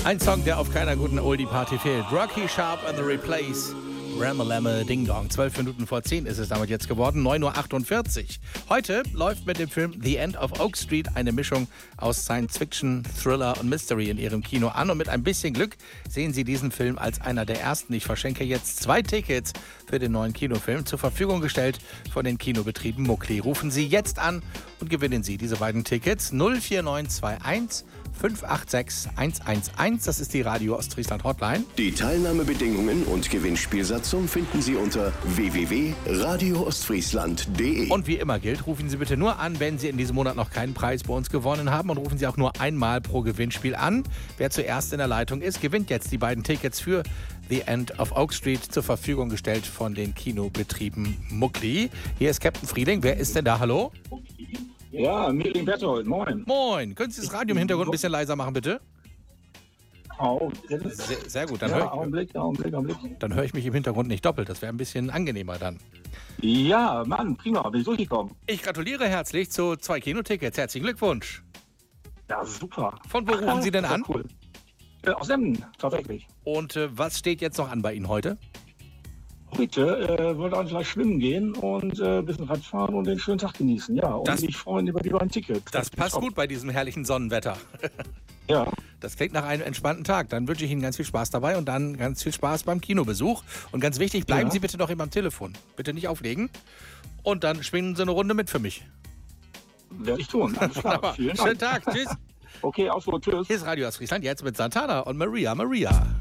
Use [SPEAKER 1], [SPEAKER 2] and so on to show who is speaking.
[SPEAKER 1] Ein Song, der auf keiner guten Oldie-Party fehlt. Rocky Sharp and the Replace. Ramalama Ding Dong. 12 Minuten vor 10 ist es damit jetzt geworden. 9.48 Uhr. Heute läuft mit dem Film The End of Oak Street eine Mischung aus Science Fiction, Thriller und Mystery in Ihrem Kino an. Und mit ein bisschen Glück sehen Sie diesen Film als einer der ersten. Ich verschenke jetzt 2 Tickets für den neuen Kinofilm, zur Verfügung gestellt von den Kinobetrieben Muckli. Rufen Sie jetzt an und gewinnen Sie diese beiden Tickets. 04921 586 111. Das ist die Radio Ostfriesland Hotline.
[SPEAKER 2] Die Teilnahmebedingungen und Gewinnspielsatzung finden Sie unter www.radioostfriesland.de.
[SPEAKER 1] Und wie immer gilt, rufen Sie bitte nur an, wenn Sie in diesem Monat noch keinen Preis bei uns gewonnen haben. Und rufen Sie auch nur einmal pro Gewinnspiel an. Wer zuerst in der Leitung ist, gewinnt jetzt die beiden Tickets für The End of Oak Street, zur Verfügung gestellt von den Kinobetrieben Muckli. Hier ist Captain Frieling. Wer ist denn da? Hallo?
[SPEAKER 3] Ja, Miling Berthold, moin.
[SPEAKER 1] Moin. Können Sie das Radio im Hintergrund ein bisschen leiser machen, bitte? Sehr gut. Dann
[SPEAKER 3] Augenblick.
[SPEAKER 1] Dann höre ich mich im Hintergrund nicht doppelt. Das wäre ein bisschen angenehmer dann.
[SPEAKER 3] Ja, Mann, prima, bin ich durchgekommen.
[SPEAKER 1] Ich gratuliere herzlich zu 2 Kinotickets. Herzlichen Glückwunsch.
[SPEAKER 3] Ja, super.
[SPEAKER 1] Von wo rufen Sie denn an?
[SPEAKER 3] Cool. Aus Emden, tatsächlich.
[SPEAKER 1] Und was steht jetzt noch an bei Ihnen heute?
[SPEAKER 3] Heute wollte ich gleich schwimmen gehen und ein bisschen Radfahren und den schönen Tag genießen. Ja, und mich freuen über die beiden Tickets.
[SPEAKER 1] Das passt gut bei diesem herrlichen Sonnenwetter.
[SPEAKER 3] Ja.
[SPEAKER 1] Das klingt nach einem entspannten Tag. Dann wünsche ich Ihnen ganz viel Spaß dabei und dann ganz viel Spaß beim Kinobesuch. Und ganz wichtig, bleiben Sie bitte noch immer am Telefon. Bitte nicht auflegen. Und dann schwingen Sie eine Runde mit für mich.
[SPEAKER 3] Werde ich tun. Alles klar. Vielen Dank.
[SPEAKER 1] Schönen Tag. Tschüss.
[SPEAKER 3] Okay, auch so. Tschüss.
[SPEAKER 1] Hier ist Radio Ostfriesland, jetzt mit Santana und Maria.